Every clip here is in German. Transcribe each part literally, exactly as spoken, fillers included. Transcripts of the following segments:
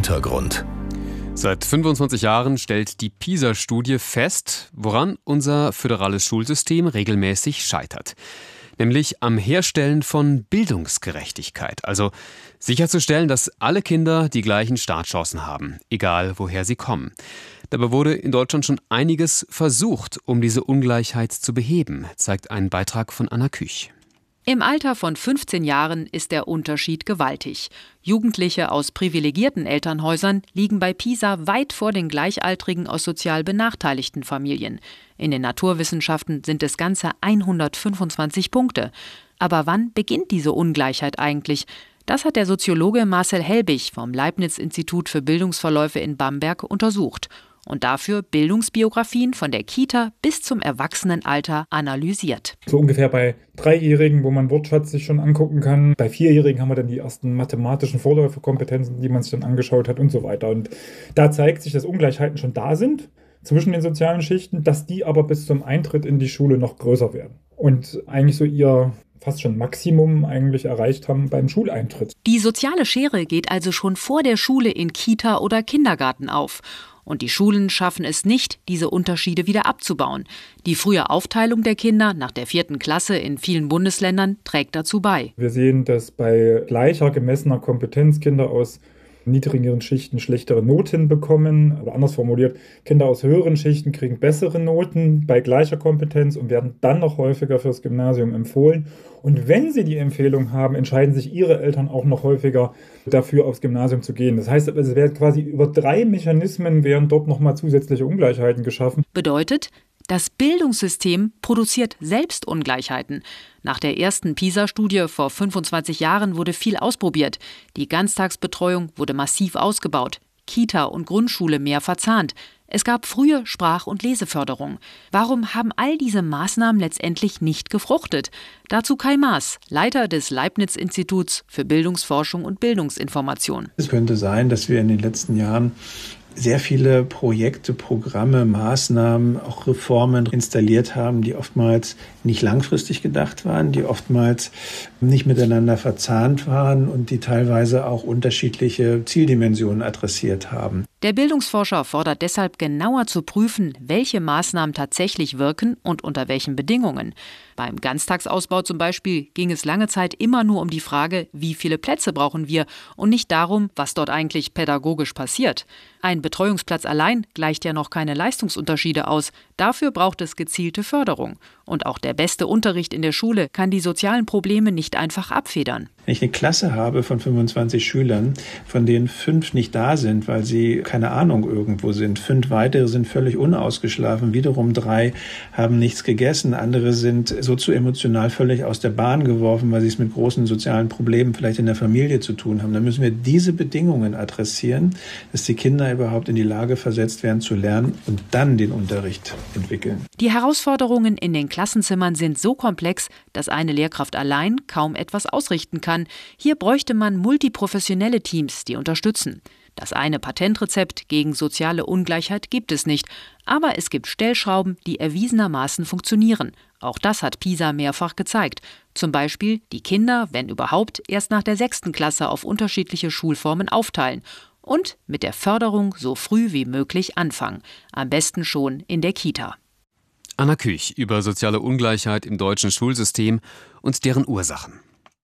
Hintergrund. Seit fünfundzwanzig Jahren stellt die PISA-Studie fest, woran unser föderales Schulsystem regelmäßig scheitert. Nämlich am Herstellen von Bildungsgerechtigkeit. Also sicherzustellen, dass alle Kinder die gleichen Startchancen haben, egal woher sie kommen. Dabei wurde in Deutschland schon einiges versucht, um diese Ungleichheit zu beheben, zeigt ein Beitrag von Anna Küch. Im Alter von fünfzehn Jahren ist der Unterschied gewaltig. Jugendliche aus privilegierten Elternhäusern liegen bei PISA weit vor den Gleichaltrigen aus sozial benachteiligten Familien. In den Naturwissenschaften sind es ganze hundertfünfundzwanzig Punkte. Aber wann beginnt diese Ungleichheit eigentlich? Das hat der Soziologe Marcel Helbig vom Leibniz-Institut für Bildungsverläufe in Bamberg untersucht und dafür Bildungsbiografien von der Kita bis zum Erwachsenenalter analysiert. So ungefähr bei Dreijährigen, wo man Wortschatz sich schon angucken kann. Bei Vierjährigen haben wir dann die ersten mathematischen Vorläuferkompetenzen, die man sich dann angeschaut hat und so weiter. Und da zeigt sich, dass Ungleichheiten schon da sind zwischen den sozialen Schichten, dass die aber bis zum Eintritt in die Schule noch größer werden. Und eigentlich so ihr fast schon Maximum eigentlich erreicht haben beim Schuleintritt. Die soziale Schere geht also schon vor der Schule in Kita oder Kindergarten auf. Und die Schulen schaffen es nicht, diese Unterschiede wieder abzubauen. Die frühe Aufteilung der Kinder nach der vierten Klasse in vielen Bundesländern trägt dazu bei. Wir sehen, dass bei gleicher gemessener Kompetenz Kinder aus niedrigeren Schichten schlechtere Noten bekommen. Oder anders formuliert, Kinder aus höheren Schichten kriegen bessere Noten bei gleicher Kompetenz und werden dann noch häufiger fürs Gymnasium empfohlen. Und wenn sie die Empfehlung haben, entscheiden sich ihre Eltern auch noch häufiger dafür, aufs Gymnasium zu gehen. Das heißt, es werden quasi über drei Mechanismen werden dort nochmal zusätzliche Ungleichheiten geschaffen. Bedeutet, das Bildungssystem produziert selbst Ungleichheiten. Nach der ersten PISA-Studie vor fünfundzwanzig Jahren wurde viel ausprobiert. Die Ganztagsbetreuung wurde massiv ausgebaut, Kita und Grundschule mehr verzahnt. Es gab frühe Sprach- und Leseförderung. Warum haben all diese Maßnahmen letztendlich nicht gefruchtet? Dazu Kai Maas, Leiter des Leibniz-Instituts für Bildungsforschung und Bildungsinformation. Es könnte sein, dass wir in den letzten Jahren sehr viele Projekte, Programme, Maßnahmen, auch Reformen installiert haben, die oftmals nicht langfristig gedacht waren, die oftmals nicht miteinander verzahnt waren und die teilweise auch unterschiedliche Zieldimensionen adressiert haben. Der Bildungsforscher fordert deshalb genauer zu prüfen, welche Maßnahmen tatsächlich wirken und unter welchen Bedingungen. Beim Ganztagsausbau zum Beispiel ging es lange Zeit immer nur um die Frage, wie viele Plätze brauchen wir und nicht darum, was dort eigentlich pädagogisch passiert. Ein Betreuungsplatz allein gleicht ja noch keine Leistungsunterschiede aus. Dafür braucht es gezielte Förderung. Und auch der beste Unterricht in der Schule kann die sozialen Probleme nicht einfach abfedern. Wenn ich eine Klasse habe von fünfundzwanzig Schülern, von denen fünf nicht da sind, weil sie, keine Ahnung, irgendwo sind, fünf weitere sind völlig unausgeschlafen, wiederum drei haben nichts gegessen, andere sind sozu emotional völlig aus der Bahn geworfen, weil sie es mit großen sozialen Problemen vielleicht in der Familie zu tun haben, dann müssen wir diese Bedingungen adressieren, dass die Kinder überhaupt in die Lage versetzt werden zu lernen und dann den Unterricht entwickeln. Die Herausforderungen in den Klassenzimmern sind so komplex, dass eine Lehrkraft allein kaum etwas ausrichten kann. Hier bräuchte man multiprofessionelle Teams, die unterstützen. Das eine Patentrezept gegen soziale Ungleichheit gibt es nicht, aber es gibt Stellschrauben, die erwiesenermaßen funktionieren. Auch das hat PISA mehrfach gezeigt. Zum Beispiel die Kinder, wenn überhaupt, erst nach der sechsten Klasse auf unterschiedliche Schulformen aufteilen und mit der Förderung so früh wie möglich anfangen. Am besten schon in der Kita. Anna Küch über soziale Ungleichheit im deutschen Schulsystem und deren Ursachen.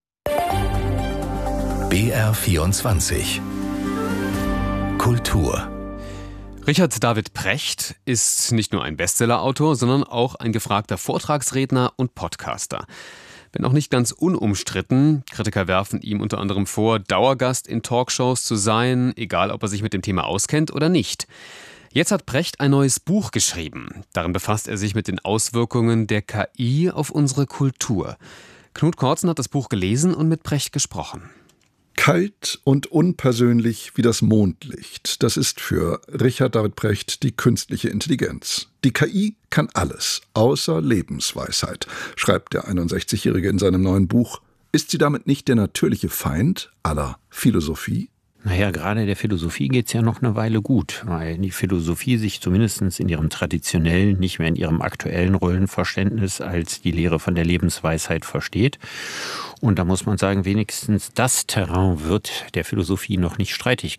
B R vierundzwanzig Kultur. Richard David Precht ist nicht nur ein Bestsellerautor, sondern auch ein gefragter Vortragsredner und Podcaster. Wenn auch nicht ganz unumstritten, Kritiker werfen ihm unter anderem vor, Dauergast in Talkshows zu sein, egal ob er sich mit dem Thema auskennt oder nicht. Jetzt hat Precht ein neues Buch geschrieben. Darin befasst er sich mit den Auswirkungen der K I auf unsere Kultur. Knut Kortzen hat das Buch gelesen und mit Precht gesprochen. Kalt und unpersönlich wie das Mondlicht, das ist für Richard David Precht die künstliche Intelligenz. Die K I kann alles, außer Lebensweisheit, schreibt der einundsechzigjährige in seinem neuen Buch. Ist sie damit nicht der natürliche Feind aller Philosophie? Naja, gerade der Philosophie geht's ja noch eine Weile gut, weil die Philosophie sich zumindest in ihrem traditionellen, nicht mehr in ihrem aktuellen Rollenverständnis als die Lehre von der Lebensweisheit versteht. Und da muss man sagen, wenigstens das Terrain wird der Philosophie noch nicht streitig